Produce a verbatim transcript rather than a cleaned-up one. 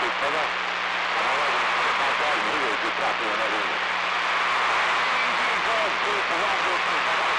Cover. My dad knew it. Good copy on that.